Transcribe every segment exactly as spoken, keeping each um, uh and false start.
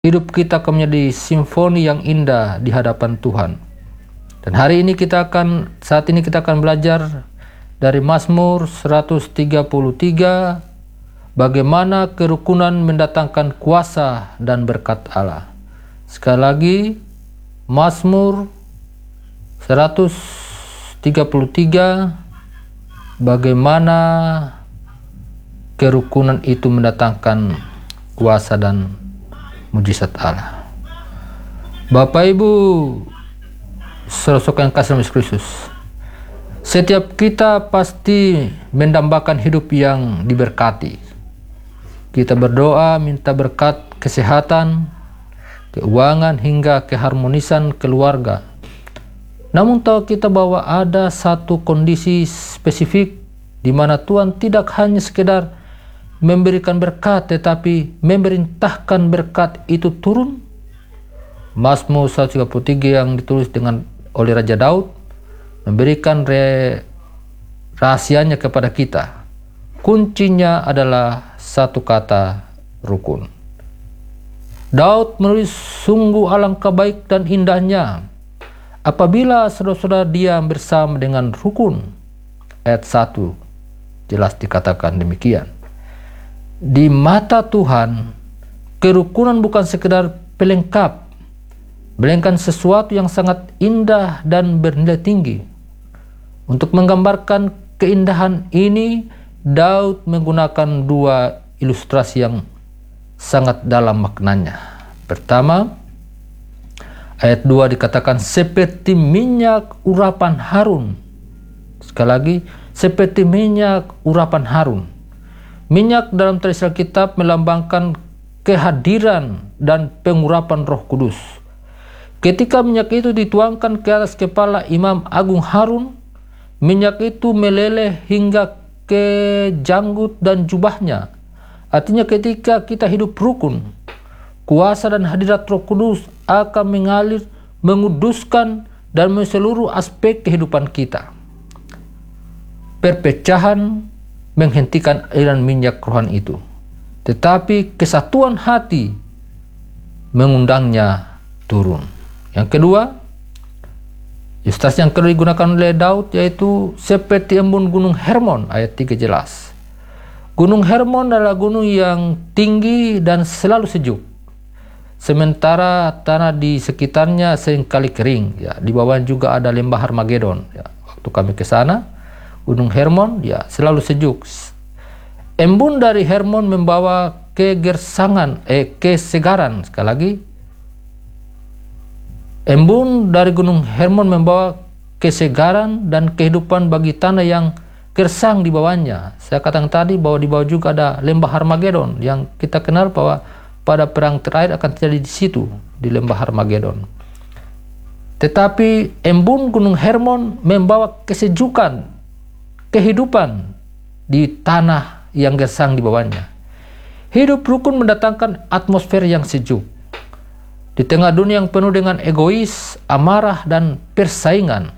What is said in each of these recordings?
hidup kita akan menjadi simfoni yang indah di hadapan Tuhan. Dan hari ini kita akan, saat ini kita akan belajar dari Mazmur seratus tiga puluh tiga, bagaimana kerukunan mendatangkan kuasa dan berkat Allah. Sekali lagi, Mazmur seratus tiga puluh tiga, bagaimana kerukunan itu mendatangkan kuasa dan mujizat Allah. Bapak Ibu saudara yang kasih Yesus Kristus, setiap kita pasti mendambakan hidup yang diberkati. Kita berdoa minta berkat kesehatan, keuangan hingga keharmonisan keluarga. Namun tahu kita bahwa ada satu kondisi spesifik di mana Tuhan tidak hanya sekedar memberikan berkat, tetapi memerintahkan berkat itu turun. Mazmur seratus tiga puluh tiga yang ditulis dengan oleh Raja Daud memberikan re, rahasianya kepada kita. Kuncinya adalah satu kata, rukun. Daud menulis, sungguh alangkah baik dan indahnya apabila saudara-saudara diam bersama dengan rukun. Ayat satu jelas dikatakan demikian. Di mata Tuhan, kerukunan bukan sekedar pelengkap, melainkan sesuatu yang sangat indah dan bernilai tinggi. Untuk menggambarkan keindahan ini, Daud menggunakan dua ilustrasi yang sangat dalam maknanya. Pertama, ayat dua dikatakan seperti minyak urapan Harun. Sekali lagi, seperti minyak urapan Harun. Minyak dalam tradisi Alkitab melambangkan kehadiran dan pengurapan Roh Kudus. Ketika minyak itu dituangkan ke atas kepala Imam Agung Harun, minyak itu meleleh hingga ke janggut dan jubahnya. Artinya ketika kita hidup rukun, kuasa dan hadirat Roh Kudus akan mengalir, menguduskan dan menyeluruh aspek kehidupan kita. Perpecahan menghentikan aliran minyak rohani itu, tetapi kesatuan hati mengundangnya turun. Yang kedua, ilustrasi yang kedua digunakan oleh Daud yaitu seperti embun gunung Hermon. Ayat tiga jelas, Gunung Hermon adalah gunung yang tinggi dan selalu sejuk, sementara tanah di sekitarnya seringkali kering. Ya, di bawah juga ada lembah Harmagedon. Ya, waktu kami ke sana, Gunung Hermon ya selalu sejuk. Embun dari Hermon membawa kegersangan, eh kesegaran. Sekali lagi, embun dari Gunung Hermon membawa kesegaran dan kehidupan bagi tanah yang gersang di bawahnya. Saya katakan tadi bahwa di bawah juga ada lembah Harmagedon yang kita kenal bahwa pada perang terakhir akan terjadi di situ, di lembah Harmagedon. Tetapi embun Gunung Hermon membawa kesejukan, kehidupan di tanah yang gersang di bawahnya. Hidup rukun mendatangkan atmosfer yang sejuk. Di tengah dunia yang penuh dengan egois, amarah, dan persaingan,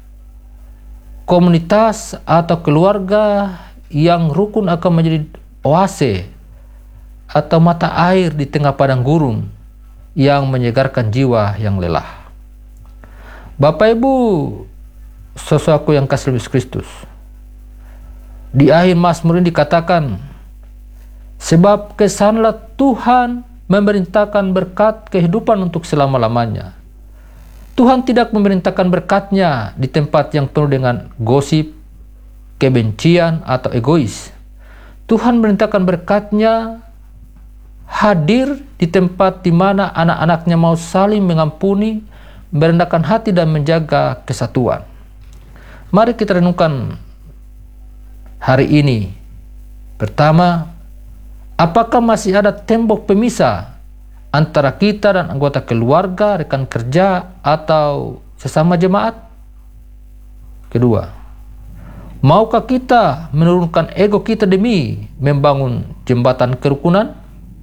komunitas atau keluarga yang rukun akan menjadi oase atau mata air di tengah padang gurun yang menyegarkan jiwa yang lelah. Bapak Ibu, saudaraku yang kasih Yesus Kristus, di akhir Mazmur ini dikatakan, sebab kesanlah Tuhan memerintahkan berkat kehidupan untuk selama-lamanya. Tuhan tidak memerintahkan berkatnya di tempat yang penuh dengan gosip, kebencian, atau egois. Tuhan memerintahkan berkatnya hadir di tempat di mana anak-anaknya mau saling mengampuni, merendahkan hati, dan menjaga kesatuan. Mari kita renungkan hari ini. Pertama, apakah masih ada tembok pemisah antara kita dan anggota keluarga, rekan kerja, atau sesama jemaat? Kedua, maukah kita menurunkan ego kita demi membangun jembatan kerukunan?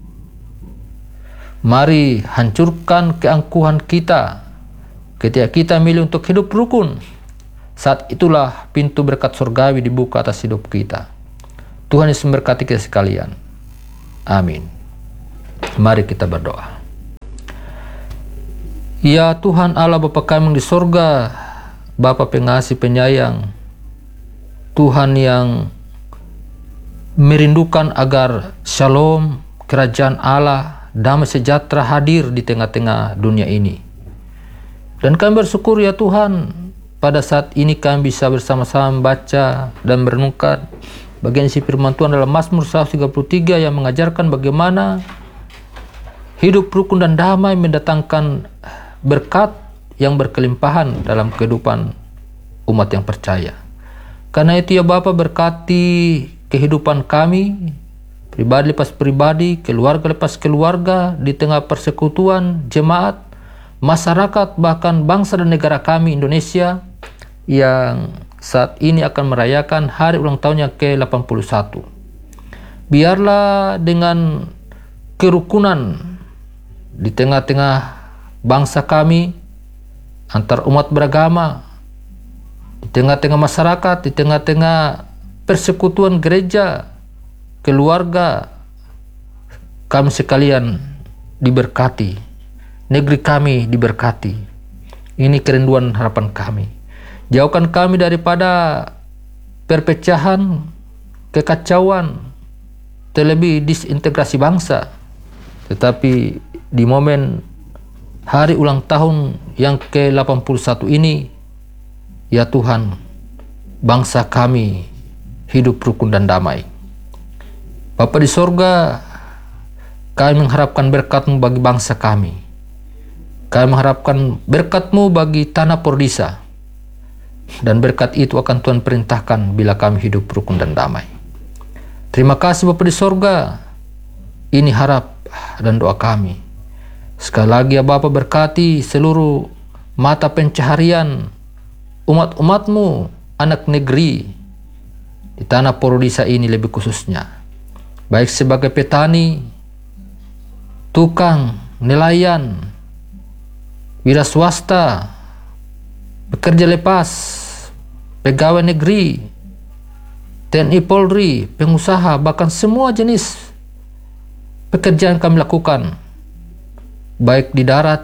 Mari hancurkan keangkuhan kita ketika kita milih untuk hidup rukun. Saat itulah pintu berkat surgawi dibuka atas hidup kita. Tuhan Yesus memberkati kita sekalian. Amin. Mari kita berdoa. Ya Tuhan Allah Bapa kami yang di sorga, Bapa pengasih penyayang, Tuhan yang merindukan agar shalom, kerajaan Allah, damai sejahtera hadir di tengah-tengah dunia ini. Dan kami bersyukur ya Tuhan, pada saat ini kami bisa bersama-sama membaca dan merenungkan bagian isi firman Tuhan dalam Mazmur seratus tiga puluh tiga yang mengajarkan bagaimana hidup rukun dan damai mendatangkan berkat yang berkelimpahan dalam kehidupan umat yang percaya. Karena itu ya Bapa, berkati kehidupan kami, pribadi lepas pribadi, keluarga lepas keluarga, di tengah persekutuan, jemaat, masyarakat, bahkan bangsa dan negara kami Indonesia yang saat ini akan merayakan hari ulang tahunnya ke delapan puluh satu. Biarlah dengan kerukunan di tengah-tengah bangsa kami, antar umat beragama, di tengah-tengah masyarakat, di tengah-tengah persekutuan gereja, keluarga, kami sekalian diberkati, negeri kami diberkati. Ini kerinduan harapan kami. Jauhkan kami daripada perpecahan, kekacauan, terlebih disintegrasi bangsa. Tetapi di momen hari ulang tahun yang ke delapan puluh satu ini, ya Tuhan, bangsa kami hidup rukun dan damai. Bapa di sorga, kami mengharapkan berkat-Mu bagi bangsa kami. Kami mengharapkan berkat-Mu bagi tanah Pordisa. Dan berkat itu akan Tuhan perintahkan bila kami hidup rukun dan damai. Terima kasih Bapa di sorga. Ini harap dan doa kami. Sekali lagi ya Bapa, berkati seluruh mata pencaharian umat-umat-Mu, anak negeri di tanah Pordisa ini lebih khususnya. Baik sebagai petani, tukang, nelayan, wira swasta, bekerja lepas, pegawai negeri, T N I Polri, pengusaha, bahkan semua jenis pekerjaan kami lakukan, baik di darat,